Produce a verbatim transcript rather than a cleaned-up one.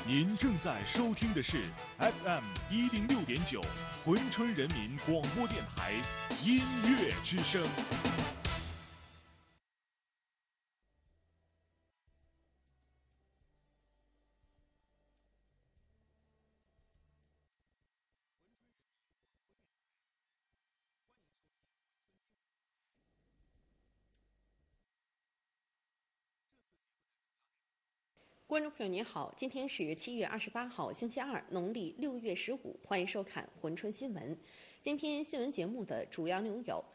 您正在收听的是 F M 一零六点九珲春人民广播电台音乐之声。 观众朋友您好，今天是七月二十八号，星期二，农历六月十五，欢迎收看珲春新闻。今天新闻节目的主要内容有：